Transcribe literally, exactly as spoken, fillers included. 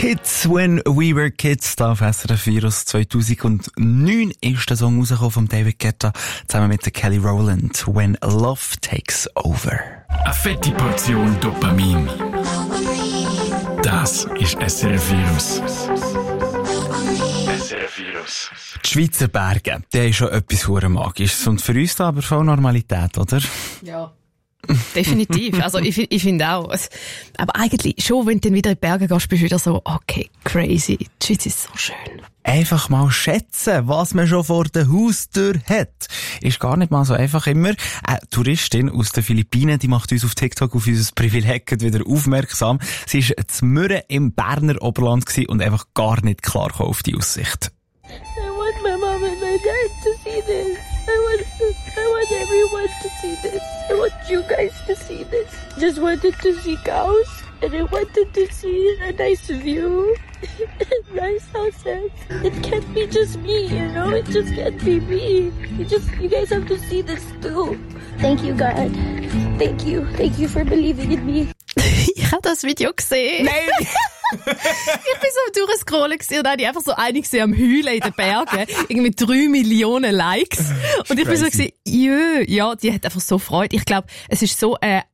Kids When We Were Kids, da auf S R F Virus zweitausendneun ist der Song rausgekommen von David Guetta zusammen mit der Kelly Rowland. When Love Takes Over. Eine fette Portion Dopamin. Das ist S R F Virus. S R F Virus. Die Schweizer Berge, die haben schon etwas hure Magisches und für uns da aber voll Normalität, oder? Ja. Definitiv. Also, ich, ich finde auch. Aber eigentlich schon, wenn du dann wieder in die Berge gehst, bist du wieder so, okay, crazy. Die Schweiz ist so schön. Einfach mal schätzen, was man schon vor der Haustür hat. Ist gar nicht mal so einfach immer. Eine Touristin aus den Philippinen, die macht uns auf TikTok auf unser Privileg wieder aufmerksam. Sie war zu Mürren im Berner Oberland und einfach gar nicht klar auf die Aussicht. I want my mom and my dad to see this. I want, I want everyone to see this. I want you guys to see this. Just wanted to see cows, and I wanted to see a nice view, nice sunset. It can't be just me, you know. It just can't be me. You just, you guys have to see this too. Thank you, God. Thank you. Thank you for believing in me. Ich habe das Video gesehen. Nein! Ich bin so am Durchscrollen gewesen und dann habe ich einfach so eine gesehen am Heulen in den Bergen. Irgendwie drei Millionen Likes. Und ich bin so gewesen, jö, ja, die hat einfach so Freude. Ich glaube, es ist so eine